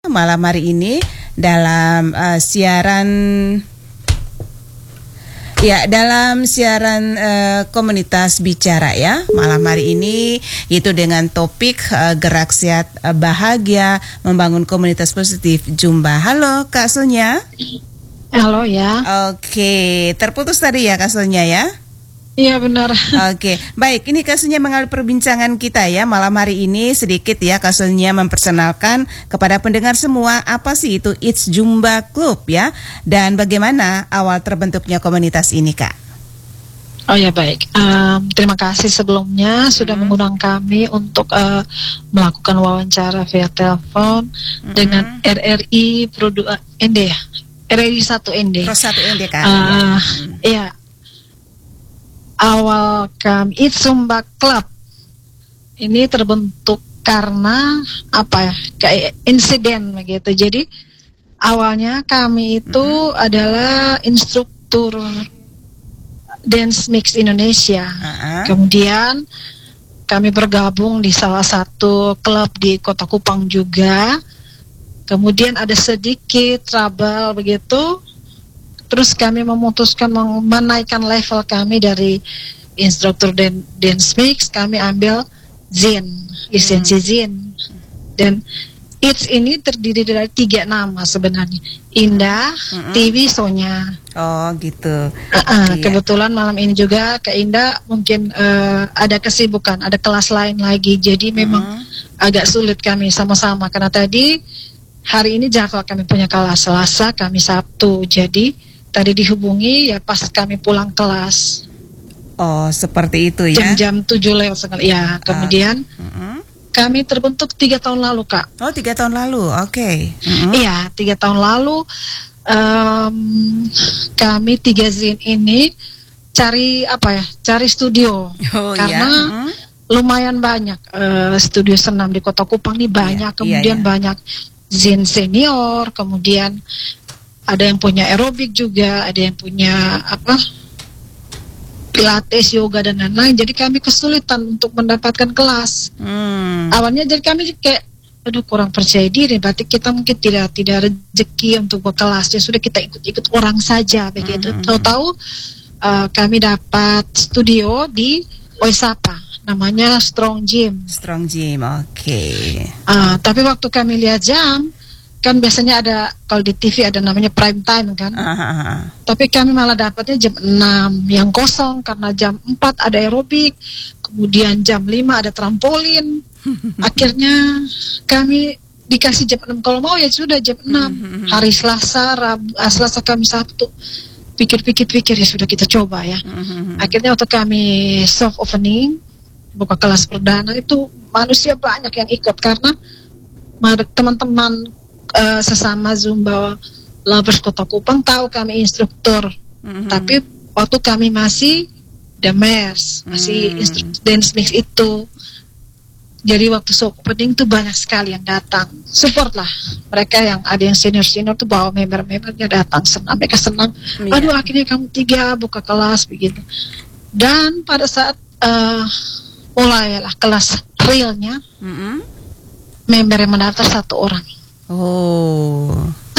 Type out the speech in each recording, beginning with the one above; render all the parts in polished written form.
Malam hari ini dalam siaran komunitas bicara ya. Malam hari ini itu dengan topik gerak sehat bahagia membangun komunitas positif Zumba. Halo Kak Sonya. Halo ya. Oke, terputus tadi ya Kak Sonya ya. Iya benar. Oke, baik. Ini Kak mengalami perbincangan kita ya malam hari ini sedikit ya Kak memperkenalkan kepada pendengar semua apa sih itu It's Zumba Club ya dan bagaimana awal terbentuknya komunitas ini Kak. Oh ya baik. Terima kasih sebelumnya sudah mengundang kami untuk melakukan wawancara via telepon dengan RRI Pro 2 ND ya. RRI 1 ND. Pro 1 ND Kak. Iya. Awal kami It's Zumba Club ini terbentuk karena apa ya, kayak insiden begitu. Jadi awalnya kami itu adalah instruktur dance mix Indonesia. Kemudian kami bergabung di salah satu klub di Kota Kupang juga. Kemudian ada sedikit trouble begitu. Terus kami memutuskan menaikkan level kami dari instruktur dance mix, kami ambil Zen, lisensi Zen. Dan It's ini terdiri dari 3 nama sebenarnya. Indah, TV, Sonya. Oh gitu. Kebetulan malam ini juga Kak Indah mungkin ada kesibukan, ada kelas lain lagi. Jadi memang agak sulit kami sama-sama. Karena tadi hari ini jadwal kami punya kelas Selasa, kami Sabtu. Jadi tadi dihubungi ya pas kami pulang kelas. Oh seperti itu ya. Jam 7 lewat sekali. Ya kemudian kami terbentuk 3 tahun lalu Kak. Oh 3 tahun lalu, oke. Iya 3 tahun lalu kami 3 Zin ini cari apa ya? Cari studio. Karena lumayan banyak studio senam di Kota Kupang ini banyak. Kemudian banyak Zin senior, kemudian ada yang punya aerobik juga, ada yang punya pilates, yoga dan lain-lain. Jadi kami kesulitan untuk mendapatkan kelas. Awalnya jadi kami kayak, aduh kurang percaya diri. Berarti kita mungkin tidak rezeki untuk berkelas. Ya sudah kita ikut orang saja begitu. Tahu-tahu kami dapat studio di Oisapa, namanya Strong Gym. Strong Gym, oke. Tapi waktu kami lihat jam, kan biasanya ada kalau di TV ada namanya prime time kan. Tapi kami malah dapatnya jam 6 yang kosong karena jam 4 ada aerobik, kemudian jam 5 ada trampolin. Akhirnya kami dikasih jam 6, kalau mau ya sudah jam 6. Hari Selasa kami Sabtu. Pikir-pikir ya sudah kita coba ya. Akhirnya waktu kami soft opening, buka kelas perdana itu manusia banyak yang ikut karena teman-teman sesama Zumba lovers Kota Kupang tahu kami instruktur. Tapi waktu kami masih demers, masih instruktur dance mix itu. Jadi waktu soft opening tuh banyak sekali yang datang. Support lah. Mereka yang ada yang senior tuh bawa member-membernya datang senang. Mereka senang. Aduh akhirnya kamu 3 buka kelas begitu. Dan pada saat mulailah kelas realnya, member yang mendaftar 1 orang. Oh.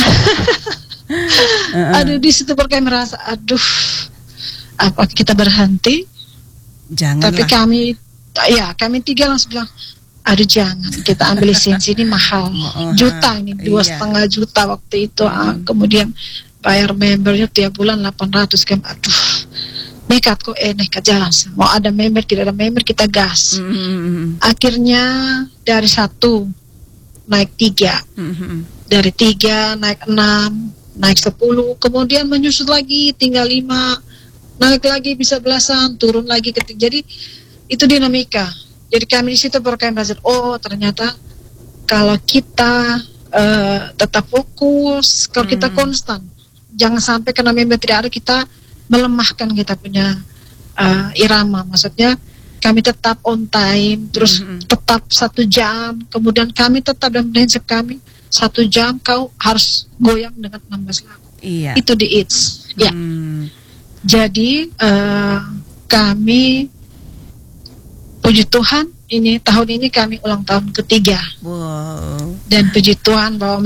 Aduh di situ kami merasa aduh apa kita berhenti? Jangan. Tapi kami 3 langsung bilang aduh jangan, kita ambil lisensi ini mahal, juta ini 2,5 juta waktu itu. Kemudian bayar membernya tiap bulan 800 kan. Aduh nekat kok nekat jalan. Mau ada member tidak ada member kita gas. Akhirnya dari 1 naik 3, dari 3 naik 6, naik 10, kemudian menyusut lagi tinggal 5, naik lagi bisa belasan, turun lagi jadi itu dinamika. Jadi kami di situ berkaitan belajar, oh ternyata kalau kita tetap fokus, kalau kita konstan, jangan sampai karena member tidak ada kita melemahkan kita punya irama. Maksudnya kami tetap on time, terus tetap 1 jam, kemudian kami tetap dalam prinsip kami 1 jam kau harus goyang dengan 16 lagu. Itu di It's. Ya. Jadi kami puji Tuhan ini tahun ini kami ulang tahun ketiga. Wow. Dan puji Tuhan bahwa